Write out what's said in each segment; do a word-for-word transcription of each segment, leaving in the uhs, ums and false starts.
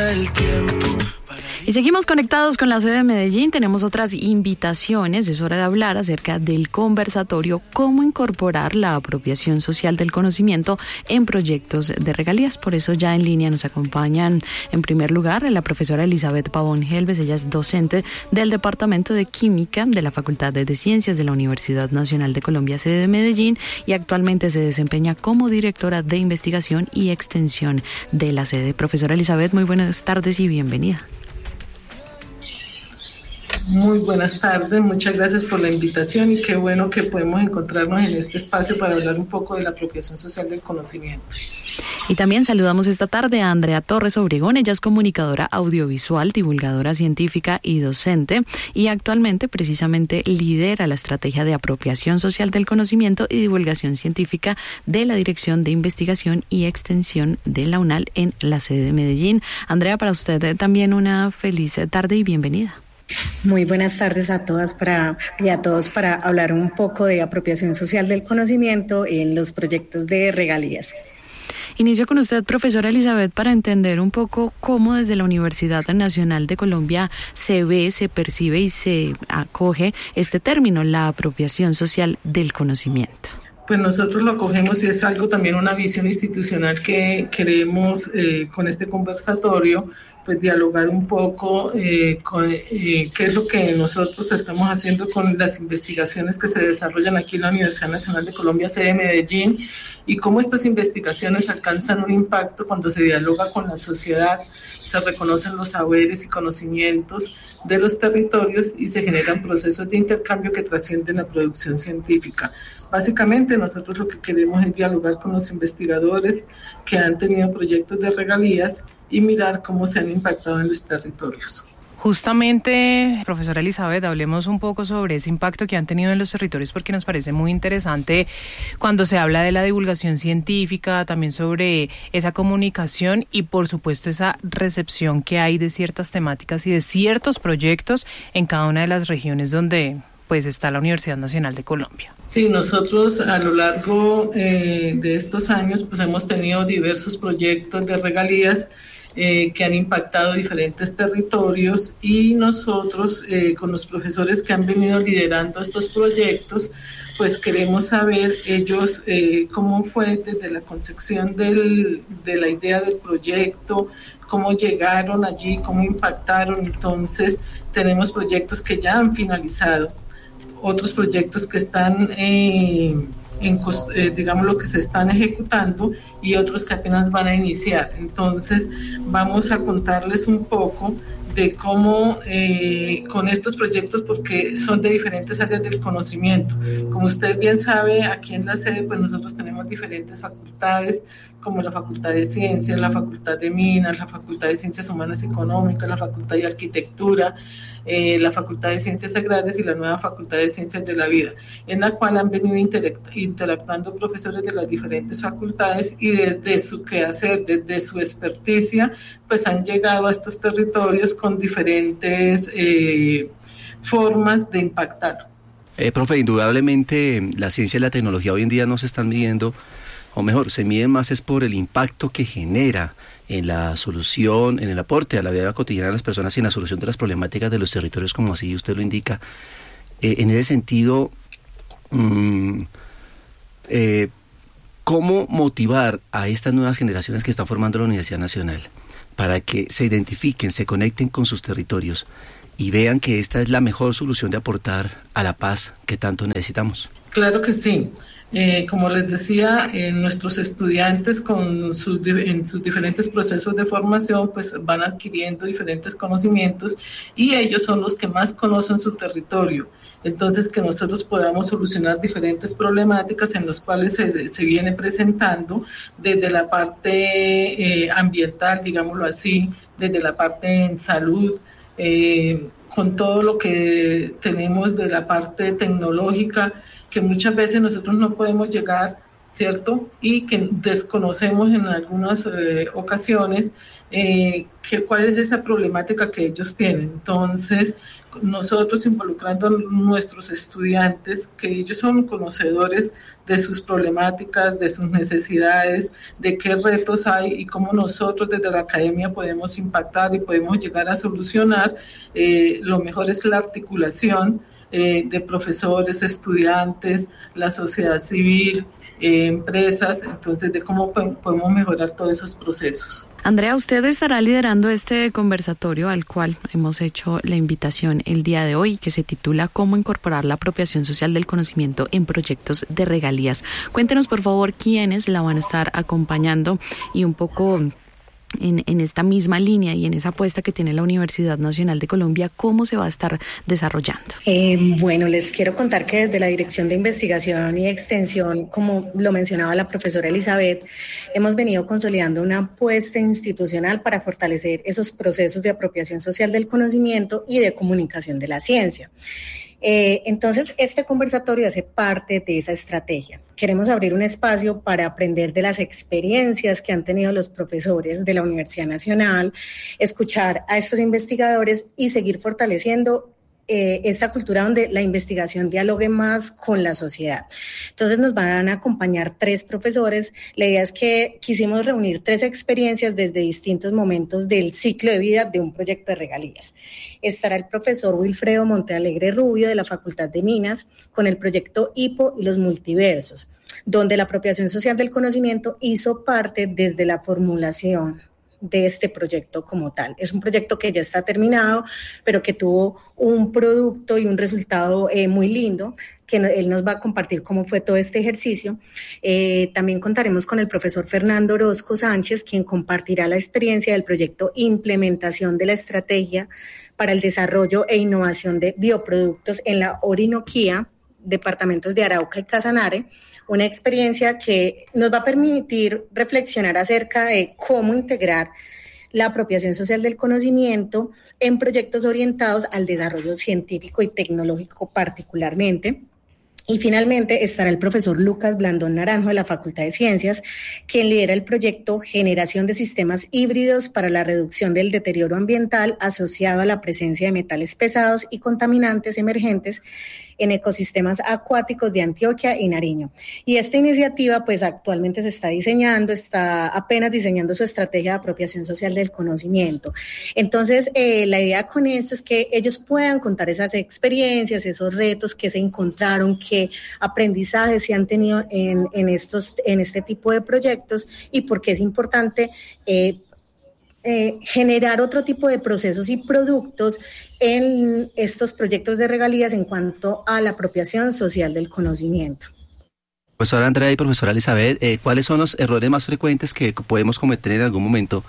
para el tiempo. Y seguimos conectados con la sede de Medellín. Tenemos otras invitaciones. Es hora de hablar acerca del conversatorio Cómo incorporar la apropiación social del conocimiento en proyectos de regalías. Por eso ya en línea nos acompañan en primer lugar la profesora Elizabeth Pavón Helves. Ella es docente del Departamento de Química de la Facultad de Ciencias de la Universidad Nacional de Colombia, sede de Medellín, y actualmente se desempeña como directora de investigación y extensión de la sede. Profesora Elizabeth, muy buenas tardes y bienvenida. Muy buenas tardes, muchas gracias por la invitación y qué bueno que podemos encontrarnos en este espacio para hablar un poco de la apropiación social del conocimiento. Y también saludamos esta tarde a Andrea Torres Obregón. Ella es comunicadora audiovisual, divulgadora científica y docente, y actualmente precisamente lidera la estrategia de apropiación social del conocimiento y divulgación científica de la Dirección de Investigación y Extensión de la UNAL en la sede de Medellín. Andrea, para usted también una feliz tarde y bienvenida. Muy buenas tardes a todas para, y a todos para hablar un poco de apropiación social del conocimiento en los proyectos de regalías. Inicio con usted, profesora Elizabeth, para entender un poco cómo desde la Universidad Nacional de Colombia se ve, se percibe y se acoge este término, la apropiación social del conocimiento. Pues nosotros lo acogemos y es algo también una visión institucional que queremos eh, con este conversatorio, pues dialogar un poco eh, con eh, qué es lo que nosotros estamos haciendo con las investigaciones que se desarrollan aquí en la Universidad Nacional de Colombia, sede de Medellín, y cómo estas investigaciones alcanzan un impacto cuando se dialoga con la sociedad, se reconocen los saberes y conocimientos de los territorios y se generan procesos de intercambio que trascienden la producción científica. Básicamente nosotros lo que queremos es dialogar con los investigadores que han tenido proyectos de regalías y mirar cómo se han impactado en los territorios. Justamente, profesora Elizabeth, hablemos un poco sobre ese impacto que han tenido en los territorios, porque nos parece muy interesante cuando se habla de la divulgación científica, también sobre esa comunicación y por supuesto esa recepción que hay de ciertas temáticas y de ciertos proyectos en cada una de las regiones donde pues está la Universidad Nacional de Colombia. Sí, nosotros a lo largo eh, de estos años pues hemos tenido diversos proyectos de regalías Eh, que han impactado diferentes territorios y nosotros eh, con los profesores que han venido liderando estos proyectos pues queremos saber ellos eh, cómo fue desde la concepción del, de la idea del proyecto, cómo llegaron allí, cómo impactaron. Entonces tenemos proyectos que ya han finalizado, otros proyectos que están eh, en, eh, digamos lo que se están ejecutando y otros que apenas van a iniciar. Entonces vamos a contarles un poco de cómo eh, con estos proyectos, porque son de diferentes áreas del conocimiento. Como usted bien sabe, aquí en la sede pues nosotros tenemos diferentes facultades, como la Facultad de Ciencias, la Facultad de Minas, la Facultad de Ciencias Humanas y Económicas, la Facultad de Arquitectura, eh, la Facultad de Ciencias Agrarias y la nueva Facultad de Ciencias de la Vida, en la cual han venido interact- interactuando profesores de las diferentes facultades y desde su quehacer, desde su experticia, pues han llegado a estos territorios con diferentes eh, formas de impactar. Eh, profe, indudablemente la ciencia y la tecnología hoy en día no se están midiendo, o mejor, se miden más es por el impacto que genera en la solución, en el aporte a la vida cotidiana de las personas y en la solución de las problemáticas de los territorios, como así usted lo indica. Eh, en ese sentido, mmm, eh, ¿cómo motivar a estas nuevas generaciones que están formando la Universidad Nacional para que se identifiquen, se conecten con sus territorios y vean que esta es la mejor solución de aportar a la paz que tanto necesitamos? Claro que sí. Eh, como les decía, eh, nuestros estudiantes con sus, en sus diferentes procesos de formación pues van adquiriendo diferentes conocimientos y ellos son los que más conocen su territorio. Entonces, que nosotros podamos solucionar diferentes problemáticas en las cuales se, se viene presentando desde la parte eh, ambiental, digámoslo así, desde la parte en salud, eh, con todo lo que tenemos de la parte tecnológica, que muchas veces nosotros no podemos llegar ¿cierto? Y que desconocemos en algunas eh, ocasiones eh, que, cuál es esa problemática que ellos tienen. Entonces, nosotros involucrando a nuestros estudiantes, que ellos son conocedores de sus problemáticas, de sus necesidades, de qué retos hay y cómo nosotros desde la academia podemos impactar y podemos llegar a solucionar, eh, lo mejor es la articulación eh, de profesores, estudiantes, la sociedad civil, eh, empresas, entonces de cómo podemos mejorar todos esos procesos. Andrea, usted estará liderando este conversatorio al cual hemos hecho la invitación el día de hoy, que se titula ¿Cómo incorporar la apropiación social del conocimiento en proyectos de regalías? Cuéntenos, por favor, quiénes la van a estar acompañando y un poco en, en esta misma línea y en esa apuesta que tiene la Universidad Nacional de Colombia, ¿cómo se va a estar desarrollando? Eh, bueno, les quiero contar que desde la Dirección de Investigación y Extensión, como lo mencionaba la profesora Elizabeth, hemos venido consolidando una apuesta institucional para fortalecer esos procesos de apropiación social del conocimiento y de comunicación de la ciencia. Eh, entonces, este conversatorio hace parte de esa estrategia. Queremos abrir un espacio para aprender de las experiencias que han tenido los profesores de la Universidad Nacional, escuchar a estos investigadores y seguir fortaleciendo Eh, esta cultura donde la investigación dialogue más con la sociedad. Entonces nos van a acompañar tres profesores. La idea es que quisimos reunir tres experiencias desde distintos momentos del ciclo de vida de un proyecto de regalías. Estará el profesor Wilfredo Montealegre Rubio de la Facultad de Minas con el proyecto Hipo y los multiversos, donde la apropiación social del conocimiento hizo parte desde la formulación de este proyecto como tal. Es un proyecto que ya está terminado, pero que tuvo un producto y un resultado eh, muy lindo, que no, él nos va a compartir cómo fue todo este ejercicio. Eh, también contaremos con el profesor Fernando Orozco Sánchez, quien compartirá la experiencia del proyecto Implementación de la Estrategia para el Desarrollo e Innovación de Bioproductos en la Orinoquía, departamentos de Arauca y Casanare, una experiencia que nos va a permitir reflexionar acerca de cómo integrar la apropiación social del conocimiento en proyectos orientados al desarrollo científico y tecnológico particularmente. Y finalmente estará el profesor Lucas Blandón Naranjo de la Facultad de Ciencias, quien lidera el proyecto Generación de Sistemas Híbridos para la Reducción del Deterioro Ambiental asociado a la presencia de metales pesados y contaminantes emergentes en ecosistemas acuáticos de Antioquia y Nariño. Y esta iniciativa pues actualmente se está diseñando, está apenas diseñando su estrategia de apropiación social del conocimiento. Entonces eh, la idea con esto es que ellos puedan contar esas experiencias, esos retos que se encontraron, qué aprendizajes se han tenido en, en, estos, en este tipo de proyectos y por qué es importante eh, Eh, generar otro tipo de procesos y productos en estos proyectos de regalías en cuanto a la apropiación social del conocimiento. Profesora Andrea y profesora Elizabeth, eh, ¿cuáles son los errores más frecuentes que podemos cometer en algún momento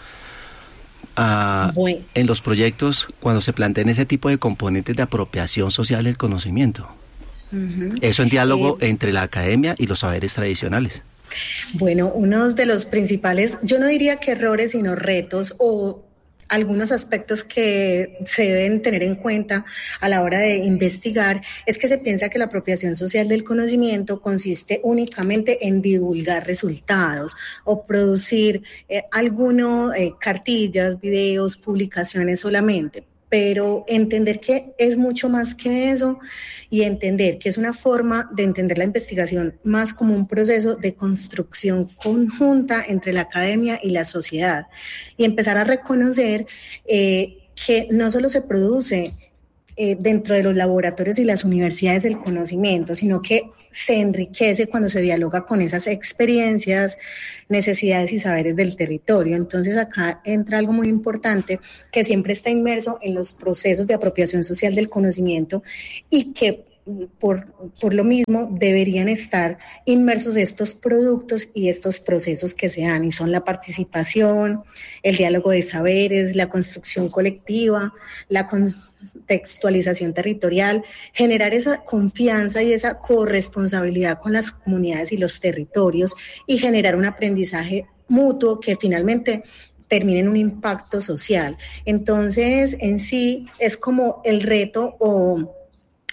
uh, bueno. en los proyectos cuando se plantean ese tipo de componentes de apropiación social del conocimiento? Uh-huh. Eso en diálogo eh, entre la academia y los saberes tradicionales. Bueno, uno de los principales, yo no diría que errores, sino retos o algunos aspectos que se deben tener en cuenta a la hora de investigar, es que se piensa que la apropiación social del conocimiento consiste únicamente en divulgar resultados o producir eh, algunas eh, cartillas, videos, publicaciones solamente. Pero entender que es mucho más que eso y entender que es una forma de entender la investigación más como un proceso de construcción conjunta entre la academia y la sociedad y empezar a reconocer eh, que no solo se produce eh, dentro de los laboratorios y las universidades del conocimiento, sino que se enriquece cuando se dialoga con esas experiencias, necesidades y saberes del territorio. Entonces acá entra algo muy importante que siempre está inmerso en los procesos de apropiación social del conocimiento y que por, por lo mismo deberían estar inmersos estos productos y estos procesos que se dan, y son la participación, el diálogo de saberes, la construcción colectiva, la contextualización territorial, generar esa confianza y esa corresponsabilidad con las comunidades y los territorios y generar un aprendizaje mutuo que finalmente termine en un impacto social. Entonces, en sí es como el reto o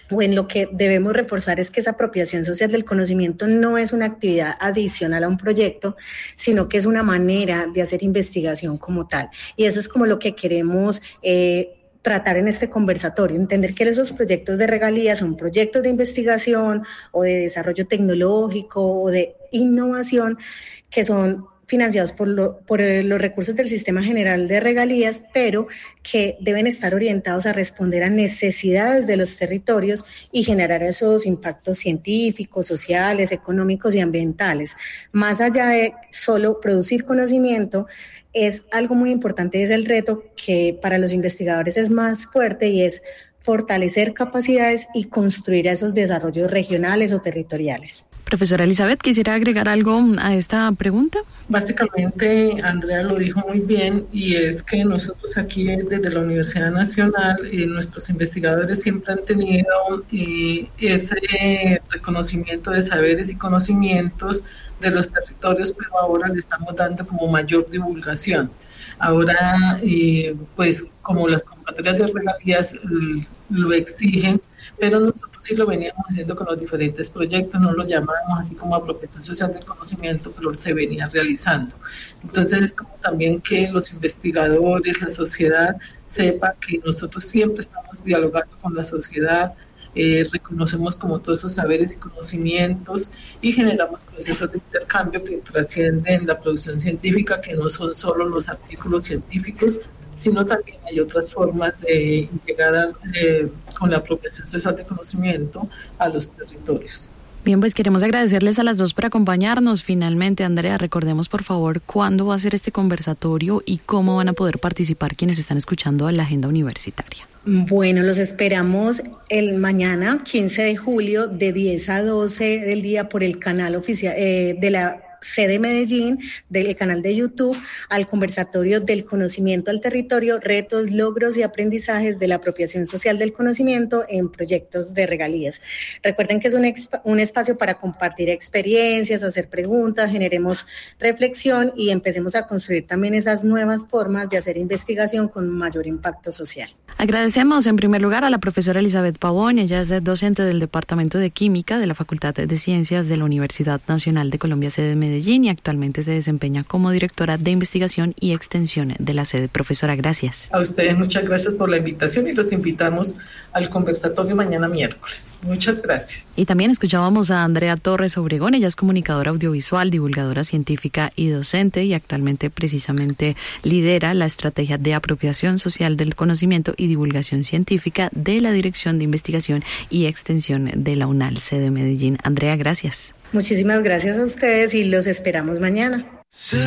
o en lo que debemos reforzar es que esa apropiación social del conocimiento no es una actividad adicional a un proyecto, sino que es una manera de hacer investigación como tal. Y eso es como lo que queremos eh, tratar en este conversatorio, entender que esos proyectos de regalías son proyectos de investigación o de desarrollo tecnológico o de innovación que son financiados por, lo, por los recursos del Sistema General de Regalías, pero que deben estar orientados a responder a necesidades de los territorios y generar esos impactos científicos, sociales, económicos y ambientales. Más allá de solo producir conocimiento, es algo muy importante, es el reto que para los investigadores es más fuerte y es fortalecer capacidades y construir esos desarrollos regionales o territoriales. Profesora Elizabeth, ¿quisiera agregar algo a esta pregunta? Básicamente, Andrea lo dijo muy bien, y es que nosotros aquí desde la Universidad Nacional, eh, nuestros investigadores siempre han tenido eh, ese reconocimiento de saberes y conocimientos de los territorios, pero ahora le estamos dando como mayor divulgación. Ahora, eh, pues como las convocatorias de regalías eh, lo exigen, pero nosotros sí lo veníamos haciendo con los diferentes proyectos, no lo llamábamos así como apropiación social del conocimiento, pero se venía realizando. Entonces es como también que los investigadores, la sociedad, sepa que nosotros siempre estamos dialogando con la sociedad, Eh, reconocemos como todos esos saberes y conocimientos y generamos procesos de intercambio que trascienden la producción científica, que no son solo los artículos científicos, sino también hay otras formas de llegar a, eh, con la apropiación social de conocimiento a los territorios. Bien, pues queremos agradecerles a las dos por acompañarnos. Finalmente, Andrea, recordemos por favor cuándo va a ser este conversatorio y cómo van a poder participar quienes están escuchando la agenda universitaria. Bueno, los esperamos el mañana, quince de julio, de diez a doce del día por el canal oficial eh, de la sede Medellín, del canal de YouTube, al conversatorio del conocimiento al territorio, retos, logros y aprendizajes de la apropiación social del conocimiento en proyectos de regalías. Recuerden que es un, exp- un espacio para compartir experiencias, hacer preguntas, generemos reflexión y empecemos a construir también esas nuevas formas de hacer investigación con mayor impacto social. Agradecemos en primer lugar a la profesora Elizabeth Pavón. Ella es docente del Departamento de Química de la Facultad de Ciencias de la Universidad Nacional de Colombia, sede Medellín. Medellín y actualmente se desempeña como directora de investigación y extensión de la sede. Profesora, gracias. A ustedes muchas gracias por la invitación y los invitamos al conversatorio mañana miércoles. Muchas gracias. Y también escuchábamos a Andrea Torres Obregón. Ella es comunicadora audiovisual, divulgadora científica y docente, y actualmente precisamente lidera la estrategia de apropiación social del conocimiento y divulgación científica de la Dirección de Investigación y Extensión de la UNAL, sede Medellín. Andrea, gracias. Muchísimas gracias a ustedes y los esperamos mañana.